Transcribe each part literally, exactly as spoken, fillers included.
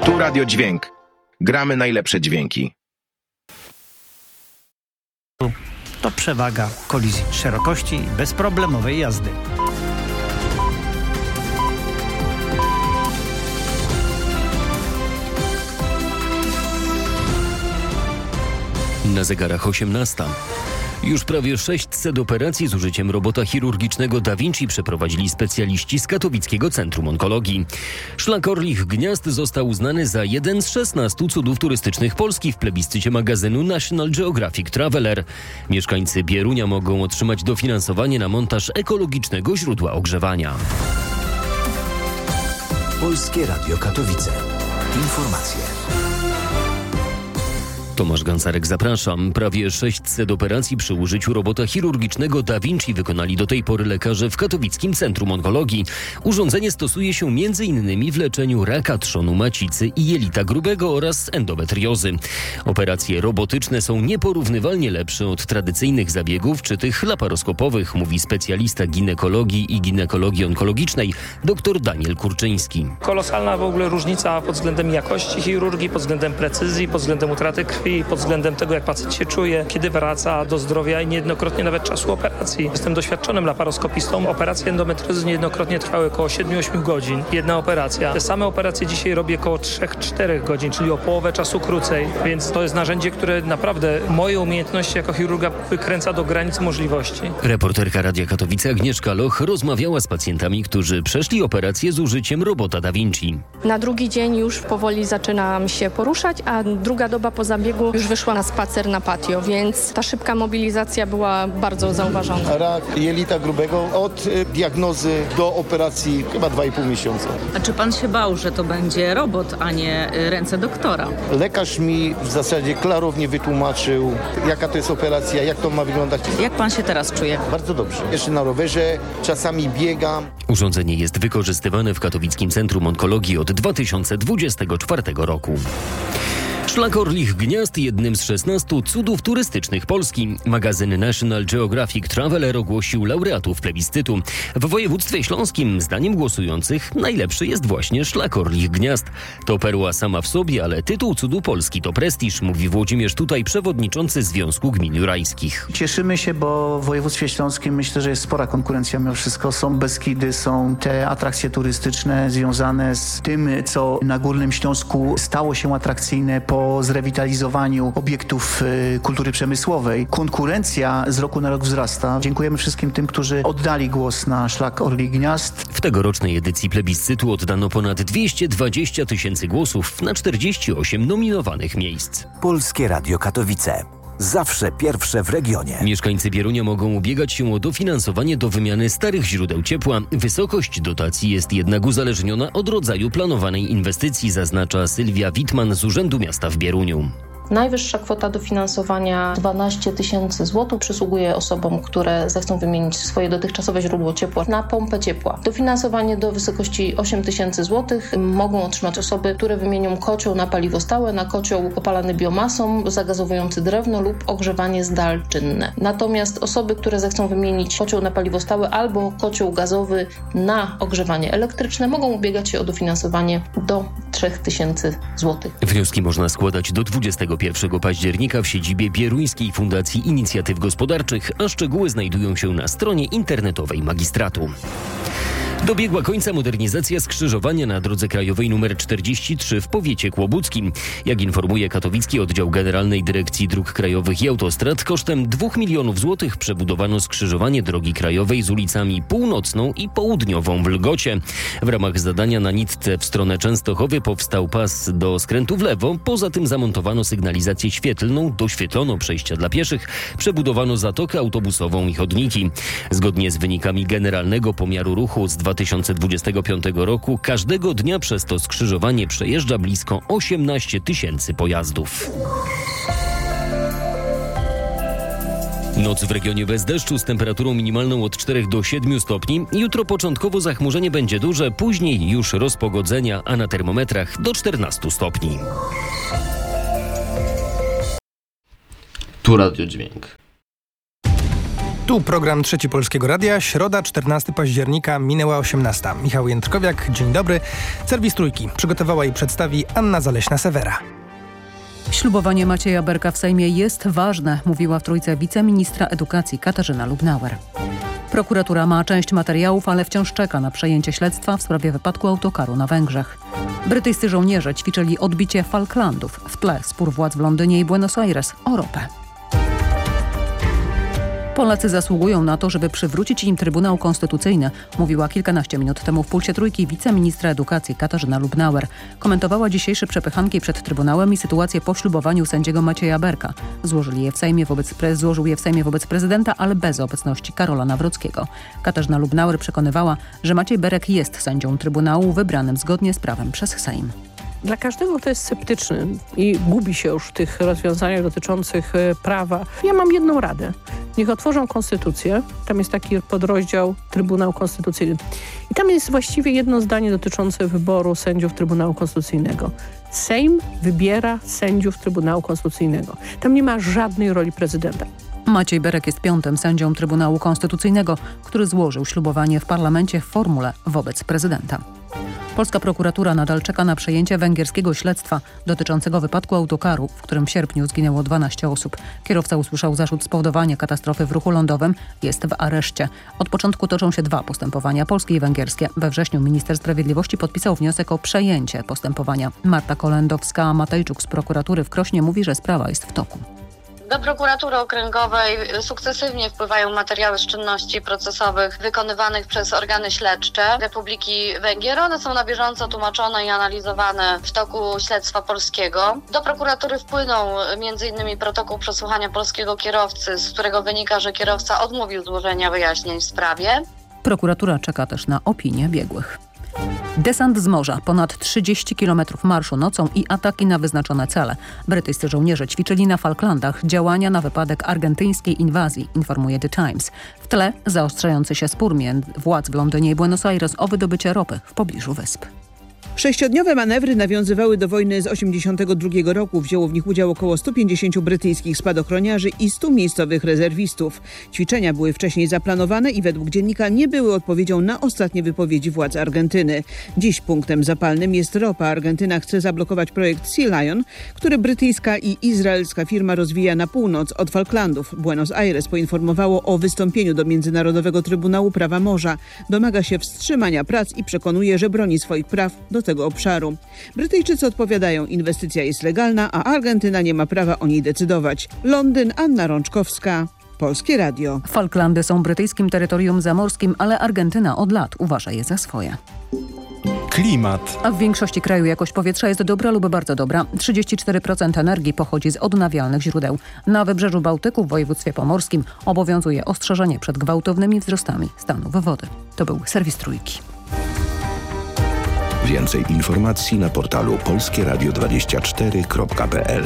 Tu Radio Dźwięk. Gramy najlepsze dźwięki. To przewaga kolizji, szerokości i bezproblemowej jazdy. Na zegarach osiemnasta. Już prawie sześćset operacji z użyciem robota chirurgicznego Da Vinci przeprowadzili specjaliści z Katowickiego Centrum Onkologii. Szlak Orlich Gniazd został uznany za jeden z szesnastu cudów turystycznych Polski w plebiscycie magazynu National Geographic Traveler. Mieszkańcy Bierunia mogą otrzymać dofinansowanie na montaż ekologicznego źródła ogrzewania. Polskie Radio Katowice. Informacje. Tomasz Gancarek, zapraszam. Prawie sześćset operacji przy użyciu robota chirurgicznego Da Vinci wykonali do tej pory lekarze w Katowickim Centrum Onkologii. Urządzenie stosuje się między innymi w leczeniu raka trzonu macicy i jelita grubego oraz endometriozy. Operacje robotyczne są nieporównywalnie lepsze od tradycyjnych zabiegów czy tych laparoskopowych, mówi specjalista ginekologii i ginekologii onkologicznej dr Daniel Kurczyński. Kolosalna w ogóle różnica pod względem jakości chirurgii, pod względem precyzji, pod względem utraty krwi, pod względem tego, jak pacjent się czuje, kiedy wraca do zdrowia i niejednokrotnie nawet czasu operacji. Jestem doświadczonym laparoskopistą. Operacje endometriozy niejednokrotnie trwały około siedem do ośmiu godzin. Jedna operacja. Te same operacje dzisiaj robię około trzy do czterech godzin, czyli o połowę czasu krócej. Więc to jest narzędzie, które naprawdę moje umiejętności jako chirurga wykręca do granic możliwości. Reporterka Radia Katowice Agnieszka Loch rozmawiała z pacjentami, którzy przeszli operację z użyciem robota Da Vinci. Na drugi dzień już powoli zaczynam się poruszać, a druga doba po zabiegu już wyszła na spacer na patio, więc ta szybka mobilizacja była bardzo zauważona. Rak jelita grubego od y, diagnozy do operacji chyba dwa i pół miesiąca. A czy pan się bał, że to będzie robot, a nie y, ręce doktora? Lekarz mi w zasadzie klarownie wytłumaczył, jaka to jest operacja, jak to ma wyglądać. Jak pan się teraz czuje? Bardzo dobrze. Jeszcze na rowerze, czasami biegam. Urządzenie jest wykorzystywane w Katowickim Centrum Onkologii od dwa tysiące dwudziestego czwartego roku. Szlak Orlich Gniazd, jednym z szesnastu cudów turystycznych Polski. Magazyn National Geographic Traveler ogłosił laureatów plebiscytu. W województwie śląskim, zdaniem głosujących, najlepszy jest właśnie Szlak Orlich Gniazd. To perła sama w sobie, ale tytuł cudu Polski to prestiż, mówi Włodzimierz Tutaj, przewodniczący Związku Gmin Jurajskich. Cieszymy się, bo w województwie śląskim myślę, że jest spora konkurencja mimo wszystko. Są Beskidy, są te atrakcje turystyczne związane z tym, co na Górnym Śląsku stało się atrakcyjne po po zrewitalizowaniu obiektów y, kultury przemysłowej. Konkurencja z roku na rok wzrasta. Dziękujemy wszystkim tym, którzy oddali głos na Szlak Orlich Gniazd. W tegorocznej edycji plebiscytu oddano ponad dwieście dwadzieścia tysięcy głosów na czterdzieści osiem nominowanych miejsc. Polskie Radio Katowice. Zawsze pierwsze w regionie. Mieszkańcy Bierunia mogą ubiegać się o dofinansowanie do wymiany starych źródeł ciepła. Wysokość dotacji jest jednak uzależniona od rodzaju planowanej inwestycji, zaznacza Sylwia Witman z Urzędu Miasta w Bieruniu. Najwyższa kwota dofinansowania dwanaście tysięcy złotych przysługuje osobom, które zechcą wymienić swoje dotychczasowe źródło ciepła na pompę ciepła. Dofinansowanie do wysokości osiem tysięcy złotych mogą otrzymać osoby, które wymienią kocioł na paliwo stałe, na kocioł opalany biomasą, zagazowujący drewno lub ogrzewanie zdal czynne. Natomiast osoby, które zechcą wymienić kocioł na paliwo stałe albo kocioł gazowy na ogrzewanie elektryczne, mogą ubiegać się o dofinansowanie do trzy tysiące złotych. Wnioski można składać do dwudziestego pierwszego października w siedzibie Bieruńskiej Fundacji Inicjatyw Gospodarczych, a szczegóły znajdują się na stronie internetowej magistratu. Dobiegła końca modernizacja skrzyżowania na drodze krajowej nr czterdzieści trzy w powiecie kłobuckim. Jak informuje Katowicki Oddział Generalnej Dyrekcji Dróg Krajowych i Autostrad, kosztem dwóch milionów złotych przebudowano skrzyżowanie drogi krajowej z ulicami Północną i Południową w Lgocie. W ramach zadania na nitce w stronę Częstochowy powstał pas do skrętu w lewo. Poza tym zamontowano sygnalizację świetlną, doświetlono przejścia dla pieszych, przebudowano zatokę autobusową i chodniki. Zgodnie z wynikami generalnego pomiaru ruchu z dwa tysiące dwudziestego piątego roku każdego dnia przez to skrzyżowanie przejeżdża blisko osiemnaście tysięcy pojazdów. Noc w regionie bez deszczu z temperaturą minimalną od czterech do siedmiu stopni. Jutro początkowo zachmurzenie będzie duże, później już rozpogodzenia, a na termometrach do czternastu stopni. Tu Radio Dźwięk. Tu program Trzeci Polskiego Radia, środa czternastego października, minęła osiemnasta. Michał Jędrkowiak, dzień dobry. Serwis Trójki przygotowała i przedstawi Anna Zaleśna-Sewera. Ślubowanie Macieja Berka w Sejmie jest ważne, mówiła w Trójce wiceministra edukacji Katarzyna Lubnauer. Prokuratura ma część materiałów, ale wciąż czeka na przejęcie śledztwa w sprawie wypadku autokaru na Węgrzech. Brytyjscy żołnierze ćwiczyli odbicie Falklandów. W tle spór władz w Londynie i Buenos Aires o ropę. Polacy zasługują na to, żeby przywrócić im Trybunał Konstytucyjny, mówiła kilkanaście minut temu w Pulsie Trójki wiceministra edukacji Katarzyna Lubnauer. Komentowała dzisiejsze przepychanki przed Trybunałem i sytuację po ślubowaniu sędziego Macieja Berka. Złożyli je w Sejmie wobec pre- złożył je w Sejmie wobec prezydenta, ale bez obecności Karola Nawrockiego. Katarzyna Lubnauer przekonywała, że Maciej Berek jest sędzią Trybunału wybranym zgodnie z prawem przez Sejm. Dla każdego, kto jest sceptyczny i gubi się już w tych rozwiązaniach dotyczących prawa, ja mam jedną radę. Niech otworzą konstytucję. Tam jest taki podrozdział Trybunał Konstytucyjny. I tam jest właściwie jedno zdanie dotyczące wyboru sędziów Trybunału Konstytucyjnego. Sejm wybiera sędziów Trybunału Konstytucyjnego. Tam nie ma żadnej roli prezydenta. Maciej Berek jest piątym sędzią Trybunału Konstytucyjnego, który złożył ślubowanie w parlamencie w formule wobec prezydenta. Polska prokuratura nadal czeka na przejęcie węgierskiego śledztwa dotyczącego wypadku autokaru, w którym w sierpniu zginęło dwanaście osób. Kierowca usłyszał zarzut spowodowania katastrofy w ruchu lądowym. Jest w areszcie. Od początku toczą się dwa postępowania, polskie i węgierskie. We wrześniu minister sprawiedliwości podpisał wniosek o przejęcie postępowania. Marta Kolendowska-Matejczuk z prokuratury w Krośnie mówi, że sprawa jest w toku. Do prokuratury okręgowej sukcesywnie wpływają materiały z czynności procesowych wykonywanych przez organy śledcze Republiki Węgier. One są na bieżąco tłumaczone i analizowane w toku śledztwa polskiego. Do prokuratury wpłynął między innymi protokół przesłuchania polskiego kierowcy, z którego wynika, że kierowca odmówił złożenia wyjaśnień w sprawie. Prokuratura czeka też na opinię biegłych. Desant z morza, ponad trzydzieści kilometrów marszu nocą i ataki na wyznaczone cele. Brytyjscy żołnierze ćwiczyli na Falklandach działania na wypadek argentyńskiej inwazji, informuje The Times. W tle zaostrzający się spór między władz w Londynie i Buenos Aires o wydobycie ropy w pobliżu wysp. Sześciodniowe manewry nawiązywały do wojny z osiemdziesiątego drugiego roku. Wzięło w nich udział około stu pięćdziesięciu brytyjskich spadochroniarzy i stu miejscowych rezerwistów. Ćwiczenia były wcześniej zaplanowane i według dziennika nie były odpowiedzią na ostatnie wypowiedzi władz Argentyny. Dziś punktem zapalnym jest ropa. Argentyna chce zablokować projekt Sea Lion, który brytyjska i izraelska firma rozwija na północ od Falklandów. Buenos Aires poinformowało o wystąpieniu do Międzynarodowego Trybunału Prawa Morza. Domaga się wstrzymania prac i przekonuje, że broni swoich praw do tego obszaru. Brytyjczycy odpowiadają, inwestycja jest legalna, a Argentyna nie ma prawa o niej decydować. Londyn, Anna Rączkowska, Polskie Radio. Falklandy są brytyjskim terytorium zamorskim, ale Argentyna od lat uważa je za swoje. Klimat. A w większości kraju jakość powietrza jest dobra lub bardzo dobra. trzydzieści cztery procent energii pochodzi z odnawialnych źródeł. Na wybrzeżu Bałtyku w województwie pomorskim obowiązuje ostrzeżenie przed gwałtownymi wzrostami stanów wody. To był serwis Trójki. Więcej informacji na portalu polskie radio dwadzieścia cztery kropka p l.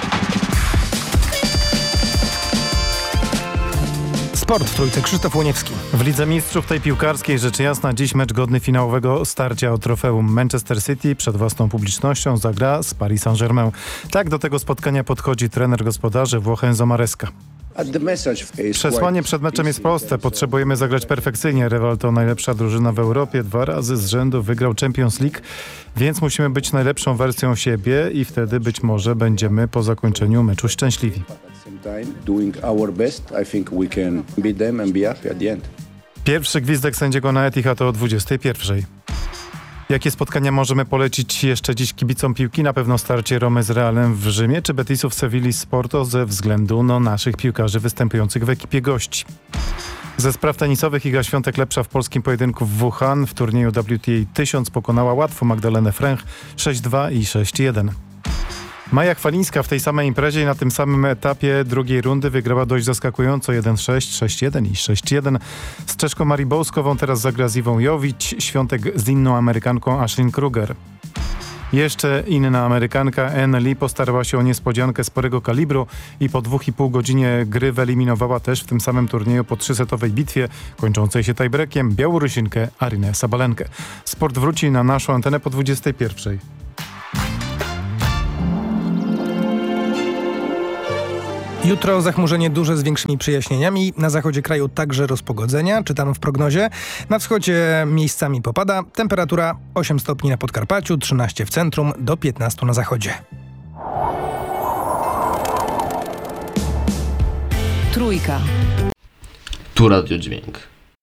Sport w Trójce, Krzysztof Łoniewski. W Lidze Mistrzów tej piłkarskiej rzecz jasna dziś mecz godny finałowego starcia o trofeum. Manchester City przed własną publicznością zagra z Paris Saint-Germain. Tak do tego spotkania podchodzi trener gospodarzy Włoch Enzo Maresca. Przesłanie przed meczem jest proste. Potrzebujemy zagrać perfekcyjnie. Rywal to najlepsza drużyna w Europie. Dwa razy z rzędu wygrał Champions League, więc musimy być najlepszą wersją siebie i wtedy być może będziemy po zakończeniu meczu szczęśliwi. Pierwszy gwizdek sędziego na Etihad o dwudziestej pierwszej. Jakie spotkania możemy polecić jeszcze dziś kibicom piłki? Na pewno starcie Romy z Realem w Rzymie czy Betisu w Sewilli z Porto ze względu na naszych piłkarzy występujących w ekipie gości. Ze spraw tenisowych Iga Świątek lepsza w polskim pojedynku w Wuhan. W turnieju W T A tysiąc pokonała łatwo Magdalenę Fręch sześć dwa i sześć jeden. Maja Chwalińska w tej samej imprezie i na tym samym etapie drugiej rundy wygrała dość zaskakująco jeden sześć, sześć jeden i sześć jeden. Z Czeszką Marii Bołskową teraz zagra z Iwą Jowić, Świątek z inną Amerykanką Ashlyn Kruger. Jeszcze inna Amerykanka Ann Lee postarała się o niespodziankę sporego kalibru i po dwóch i pół godzinie gry wyeliminowała też w tym samym turnieju po trzysetowej bitwie kończącej się tiebreakiem Białorusinkę Arynę Sabalenkę. Sport wróci na naszą antenę po dwudziestej pierwszej. Jutro zachmurzenie duże z większymi przejaśnieniami. Na zachodzie kraju także rozpogodzenia, czytam w prognozie. Na wschodzie miejscami popada. Temperatura osiem stopni na Podkarpaciu, trzynaście w centrum, do piętnastu na zachodzie. Trójka. Tu Radio Dźwięk.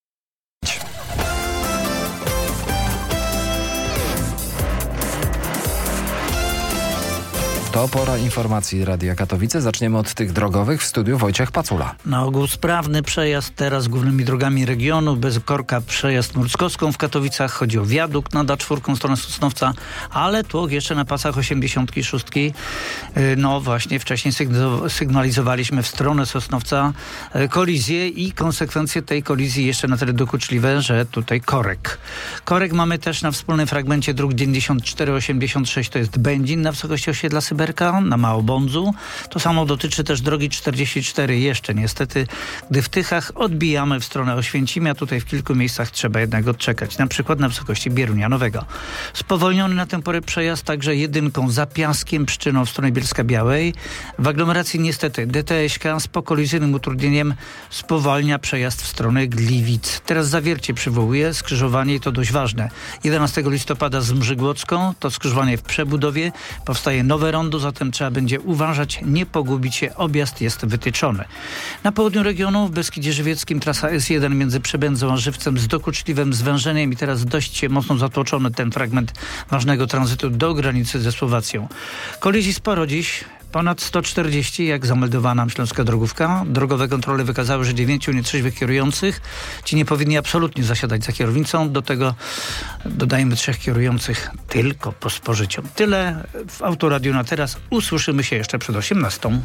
To pora informacji Radia Katowice. Zaczniemy od tych drogowych. W studiu Wojciech Pacula. Na ogół sprawny przejazd teraz głównymi drogami regionu. Bez korka przejazd Murskowską w Katowicach. Chodzi o wiadukt nad A cztery w stronę Sosnowca, ale tłok jeszcze na pasach osiemdziesiątki szóstki. No właśnie, wcześniej sygnalizowaliśmy w stronę Sosnowca kolizję i konsekwencje tej kolizji jeszcze na tyle dokuczliwe, że tutaj korek. Korek mamy też na wspólnym fragmencie dróg dziewięćdziesiąt cztery osiemdziesiąt sześć, to jest Będzin na wysokości osiedla Syberka, na Małobądzu. To samo dotyczy też drogi czterdzieści cztery jeszcze niestety, gdy w Tychach odbijamy w stronę Oświęcimia. Tutaj w kilku miejscach trzeba jednak odczekać, na przykład na wysokości Bierunia Nowego. Spowolniony na tę porę przejazd także jedynką za Piaskiem, Pszczyną w stronę Bielska-Białej. W aglomeracji niestety D T S K z pokolizyjnym utrudnieniem spowalnia przejazd w stronę Gliwic. Teraz Zawiercie przywołuje skrzyżowanie i to dość ważne. jedenastego listopada z Mrzygłocką, to skrzyżowanie w przebudowie, powstaje nowe rondo, zatem trzeba będzie uważać, nie pogubić się, objazd jest wytyczony. Na południu regionu w Beskidzie Żywieckim trasa S jeden między Przebędzą a Żywcem z dokuczliwym zwężeniem i teraz dość mocno zatłoczony ten fragment ważnego tranzytu do granicy ze Słowacją. Kolizji sporo dziś. Ponad sto czterdzieści, jak zameldowała nam Śląska Drogówka. Drogowe kontrole wykazały, że dziewięciu nietrzeźwych kierujących. Ci nie powinni absolutnie zasiadać za kierownicą. Do tego dodajmy trzech kierujących tylko po spożyciu. Tyle w Autoradiu na teraz. Usłyszymy się jeszcze przed osiemnastą.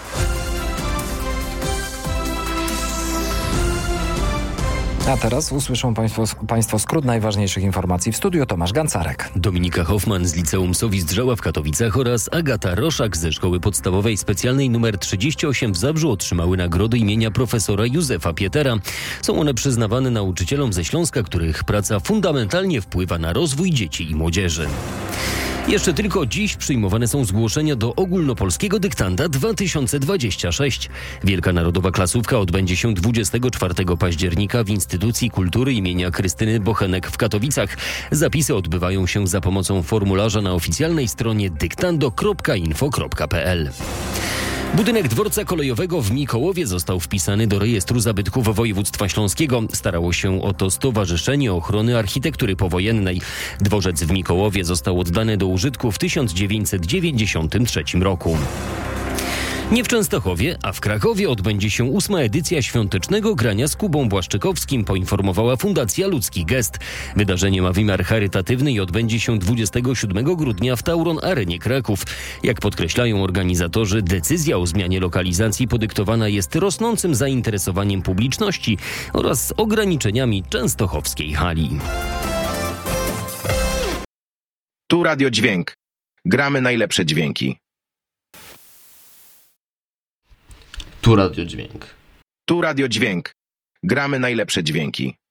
A teraz usłyszą Państwo, państwo skrót najważniejszych informacji. W studiu Tomasz Gancarek. Dominika Hoffman z Liceum Sowi-Zdrzała w Katowicach oraz Agata Roszak ze Szkoły Podstawowej Specjalnej nr trzydzieści osiem w Zabrzu otrzymały nagrody imienia profesora Józefa Pietera. Są one przyznawane nauczycielom ze Śląska, których praca fundamentalnie wpływa na rozwój dzieci i młodzieży. Jeszcze tylko dziś przyjmowane są zgłoszenia do ogólnopolskiego dyktanda dwa tysiące dwudziestego szóstego. Wielka Narodowa Klasówka odbędzie się dwudziestego czwartego października w Instytucji Kultury imienia Krystyny Bochenek w Katowicach. Zapisy odbywają się za pomocą formularza na oficjalnej stronie dyktando kropka info kropka p l. Budynek dworca kolejowego w Mikołowie został wpisany do rejestru zabytków województwa śląskiego. Starało się o to Stowarzyszenie Ochrony Architektury Powojennej. Dworzec w Mikołowie został oddany do użytku w tysiąc dziewięćset dziewięćdziesiątym trzecim roku. Nie w Częstochowie, a w Krakowie odbędzie się ósma edycja świątecznego grania z Kubą Błaszczykowskim, poinformowała Fundacja Ludzki Gest. Wydarzenie ma wymiar charytatywny i odbędzie się dwudziestego siódmego grudnia w Tauron Arenie Kraków. Jak podkreślają organizatorzy, decyzja o zmianie lokalizacji podyktowana jest rosnącym zainteresowaniem publiczności oraz ograniczeniami częstochowskiej hali. Tu Radio Dźwięk. Gramy najlepsze dźwięki. Tu Radio Dźwięk. Tu Radio Dźwięk. Gramy najlepsze dźwięki.